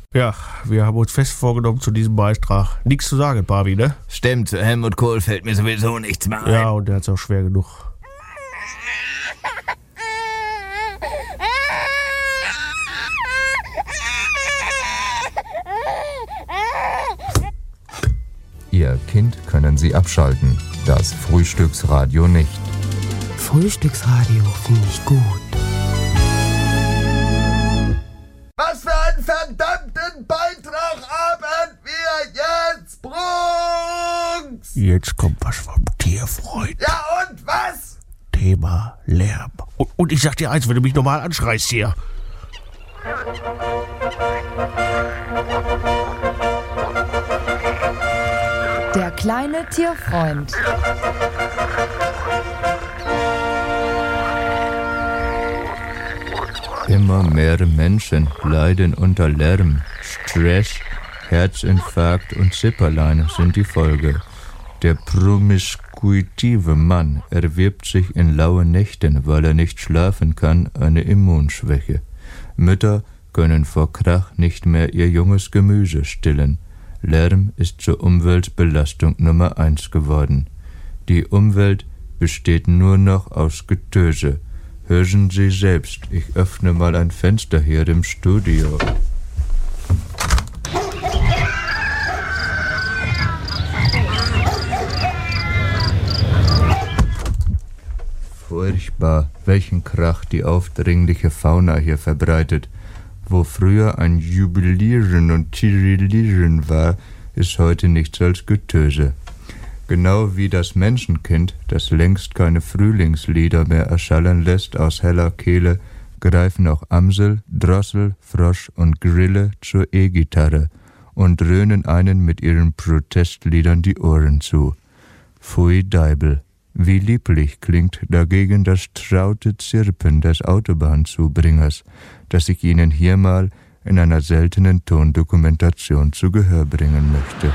Ja, wir haben uns fest vorgenommen zu diesem Beitrag. Nichts zu sagen, Pavi, ne? Stimmt, zu Helmut Kohl fällt mir sowieso nichts mehr ein. Ja, und der hat's auch schwer genug. Ihr Kind können Sie abschalten, das Frühstücksradio nicht. Frühstücksradio finde ich gut. Was für einen verdammten Beitrag haben wir jetzt, Brunks? Jetzt kommt was vom Tierfreund. Ja, und was? Thema Lärm. Und ich sag dir eins, wenn du mich normal anschreist hier. Der kleine Tierfreund. Immer mehr Menschen leiden unter Lärm, Stress, Herzinfarkt und Zipperlein sind die Folge. Der promiskuitive Mann erwirbt sich in lauen Nächten, weil er nicht schlafen kann, eine Immunschwäche. Mütter können vor Krach nicht mehr ihr junges Gemüse stillen. Lärm ist zur Umweltbelastung Nummer 1 geworden. Die Umwelt besteht nur noch aus Getöse. Hören Sie selbst, ich öffne mal ein Fenster hier im Studio. Furchtbar, welchen Krach die aufdringliche Fauna hier verbreitet. Wo früher ein Jubilieren und Tirillieren war, ist heute nichts als Getöse. Genau wie das Menschenkind, das längst keine Frühlingslieder mehr erschallen lässt aus heller Kehle, greifen auch Amsel, Drossel, Frosch und Grille zur E-Gitarre und dröhnen einen mit ihren Protestliedern die Ohren zu. Pfui Deibel, wie lieblich klingt dagegen das traute Zirpen des Autobahnzubringers, das ich Ihnen hier mal in einer seltenen Tondokumentation zu Gehör bringen möchte.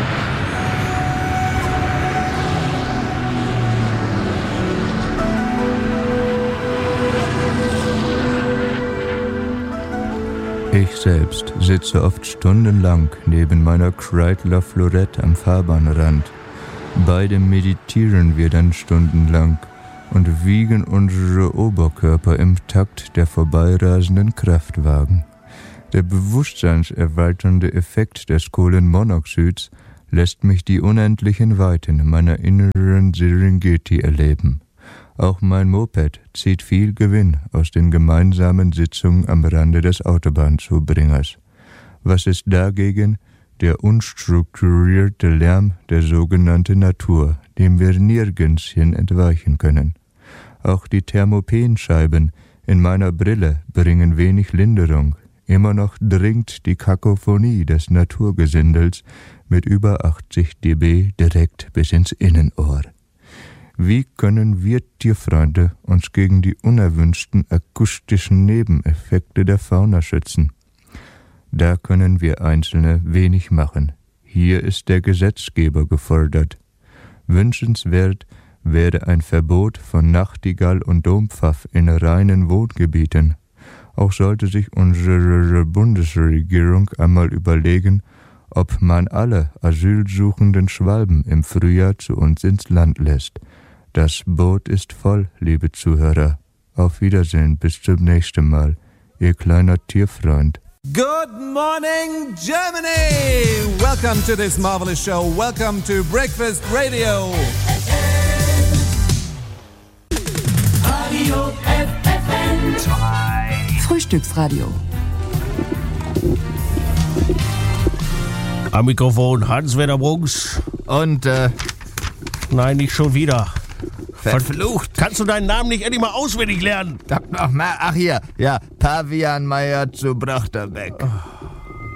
Ich selbst sitze oft stundenlang neben meiner Kreidler Florette am Fahrbahnrand. Beide meditieren wir dann stundenlang und wiegen unsere Oberkörper im Takt der vorbeirasenden Kraftwagen. Der bewusstseinserweiternde Effekt des Kohlenmonoxids lässt mich die unendlichen Weiten meiner inneren Serengeti erleben. Auch mein Moped zieht viel Gewinn aus den gemeinsamen Sitzungen am Rande des Autobahnzubringers. Was ist dagegen der unstrukturierte Lärm der sogenannten Natur, dem wir nirgends hin entweichen können? Auch die Thermopenscheiben in meiner Brille bringen wenig Linderung. Immer noch dringt die Kakophonie des Naturgesindels mit über 80 dB direkt bis ins Innenohr. Wie können wir Tierfreunde uns gegen die unerwünschten akustischen Nebeneffekte der Fauna schützen? Da können wir Einzelne wenig machen. Hier ist der Gesetzgeber gefordert. Wünschenswert wäre ein Verbot von Nachtigall und Dompfaff in reinen Wohngebieten. Auch sollte sich unsere Bundesregierung einmal überlegen, ob man alle asylsuchenden Schwalben im Frühjahr zu uns ins Land lässt. Das Boot ist voll, liebe Zuhörer. Auf Wiedersehen, bis zum nächsten Mal. Ihr kleiner Tierfreund. Good morning, Germany! Welcome to this marvelous show. Welcome to Breakfast Radio. Radio FFN 2. Frühstücksradio. Am Mikrofon Hans-Werner Brunks. Und, Nein, nicht schon wieder. verflucht. Kannst du deinen Namen nicht endlich mal auswendig lernen? Ach hier, ja, Pavian Meier zu Brochterbeck.